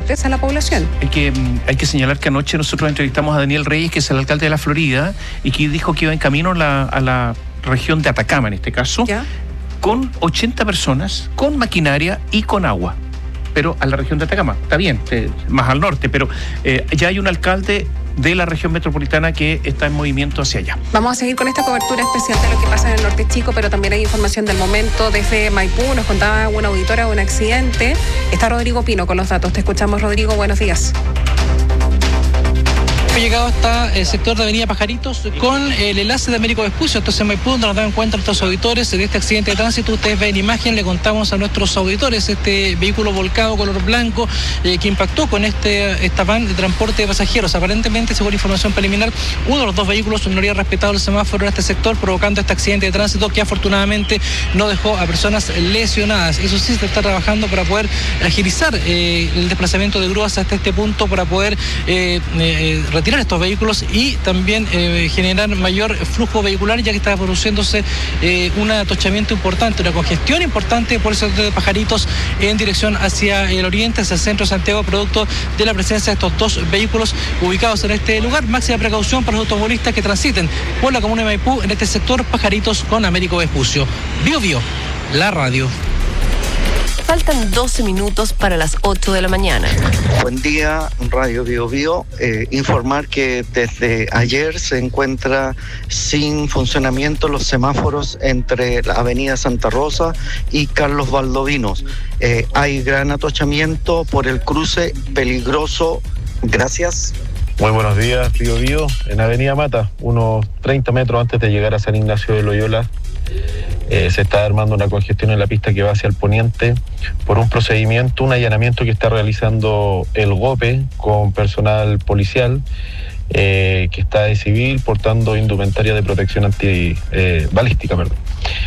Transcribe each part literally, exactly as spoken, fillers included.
transportes a la población. Hay que, hay que señalar que anoche nosotros entrevistamos a Daniel Reyes, que es el alcalde de la Florida, y que dijo que iba en camino a la, a la región de Atacama, en este caso, ¿ya?, con ochenta personas, con maquinaria y con agua. Pero a la región de Atacama, está bien, eh, más al norte, pero eh, ya hay un alcalde de la región metropolitana que está en movimiento hacia allá. Vamos a seguir con esta cobertura especial de lo que pasa en el norte chico, pero también hay información del momento desde Maipú. Nos contaba una auditora de un accidente. Está Rodrigo Pino con los datos. Te escuchamos, Rodrigo. Buenos días. He llegado hasta el sector de Avenida Pajaritos con el enlace de Américo Vespucio. Entonces, en Maipú, donde nos dan cuenta nuestros auditores de este accidente de tránsito. Ustedes ven imagen, le contamos a nuestros auditores este vehículo volcado color blanco eh, que impactó con este esta van de transporte de pasajeros. Aparentemente, según información preliminar, uno de los dos vehículos no habría respetado el semáforo en este sector, provocando este accidente de tránsito que afortunadamente no dejó a personas lesionadas. Eso sí, se está trabajando para poder agilizar eh, el desplazamiento de grúas hasta este punto, para poder eh, eh, retirar estos vehículos y también eh, generar mayor flujo vehicular, ya que está produciéndose eh, un atochamiento importante, una congestión importante por el sector de Pajaritos en dirección hacia el oriente, hacia el centro de Santiago, producto de la presencia de estos dos vehículos ubicados en este lugar. Máxima precaución para los automovilistas que transiten por la comuna de Maipú en este sector Pajaritos con Américo Vespucio. Bio Bio, la radio. Faltan doce minutos para las ocho de la mañana. Buen día, Radio Bio Bio. Eh, informar que desde ayer se encuentra sin funcionamiento los semáforos entre la Avenida Santa Rosa y Carlos Valdovinos. Eh, hay gran atochamiento por el cruce peligroso. Gracias. Muy buenos días, Bio Bio. En Avenida Mata, unos treinta metros antes de llegar a San Ignacio de Loyola, Eh, se está armando una congestión en la pista que va hacia el poniente por un procedimiento, un allanamiento que está realizando el GOPE con personal policial eh, que está de civil portando indumentaria de protección anti eh, balística, perdón.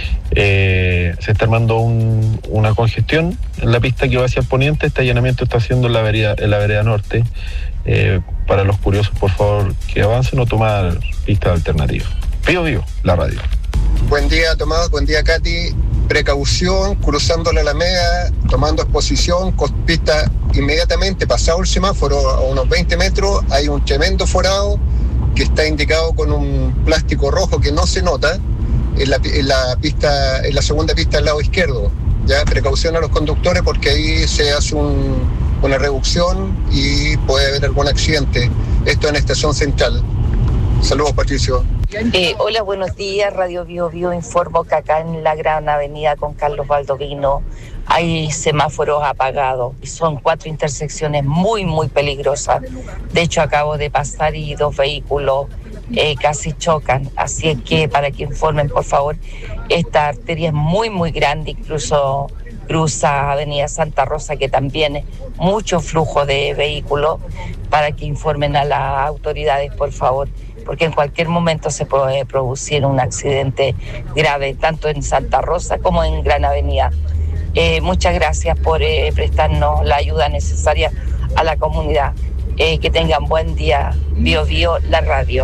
Eh, se está armando un, una congestión en la pista que va hacia el poniente. Este allanamiento está haciendo en la vereda, en la vereda norte. Eh, para los curiosos, por favor, que avancen o tomar pistas alternativas. Bio Bio, la radio. Buen día, Tomás. Buen día, Katy. Precaución, cruzando la Alameda, tomando exposición, con pista inmediatamente, pasado el semáforo, a unos veinte metros, hay un tremendo forado que está indicado con un plástico rojo que no se nota en la, en la pista, en la segunda pista del lado izquierdo. Ya, precaución a los conductores porque ahí se hace un, una reducción y puede haber algún accidente. Esto en Estación Central. Saludos, Patricio. Eh, hola, buenos días, Radio Bio Bio. Informo que acá en la Gran Avenida con Carlos Baldovino hay semáforos apagados y son cuatro intersecciones muy, muy peligrosas. De hecho, acabo de pasar y dos vehículos eh, casi chocan. Así es que para que informen, por favor, esta arteria es muy, muy grande, incluso cruza Avenida Santa Rosa, que también es mucho flujo de vehículos, para que informen a las autoridades, por favor, porque en cualquier momento se puede producir un accidente grave, tanto en Santa Rosa como en Gran Avenida. Eh, muchas gracias por eh, prestarnos la ayuda necesaria a la comunidad. Eh, que tengan buen día. Bio Bio, la radio.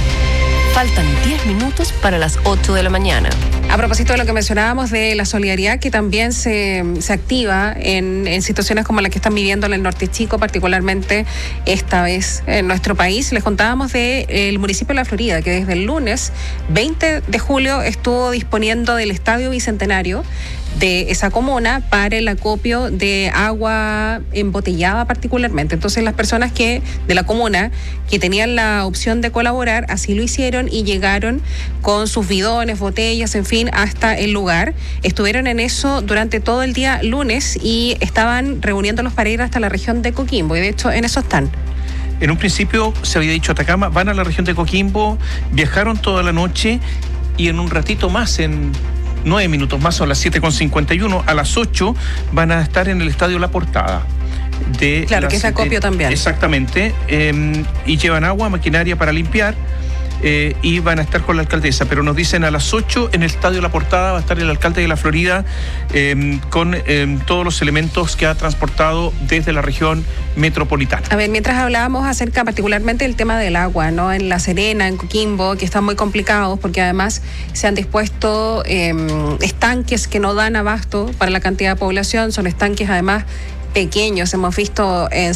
Faltan diez minutos para las ocho de la mañana. A propósito de lo que mencionábamos de la solidaridad que también se, se activa en, en situaciones como la que están viviendo en el norte chico, particularmente esta vez en nuestro país, les contábamos del municipio de La Florida, que desde el lunes veinte de julio estuvo disponiendo del Estadio Bicentenario de esa comuna para el acopio de agua embotellada particularmente. Entonces las personas que de la comuna que tenían la opción de colaborar así lo hicieron y llegaron con sus bidones, botellas, en fin, hasta el lugar. Estuvieron en eso durante todo el día lunes y estaban reuniéndolos para ir hasta la región de Coquimbo, y de hecho en eso están. En un principio se había dicho Atacama, van a la región de Coquimbo, viajaron toda la noche y en un ratito más, en nueve minutos más, son las siete con cincuenta y uno, a las ocho van a estar en el Estadio La Portada. De claro, las, que es acopio eh, también. Exactamente, eh, y llevan agua, maquinaria para limpiar, eh, y van a estar con la alcaldesa, pero nos dicen a las ocho en el Estadio La Portada va a estar el alcalde de La Florida eh, con eh, todos los elementos que ha transportado desde la región metropolitana. A ver, mientras hablábamos acerca particularmente del tema del agua, ¿no? En La Serena, en Coquimbo, que están muy complicados porque además se han dispuesto eh, estanques que no dan abasto para la cantidad de población, son estanques además pequeños, hemos visto en